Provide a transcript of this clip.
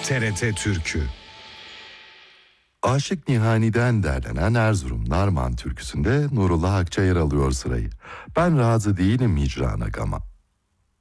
TRT Türkü. Aşık Nihani'den derlenen Erzurum Narman türküsünde Nurullah Akça yer alıyor sırayı. Ben razı değilim hicrana gama.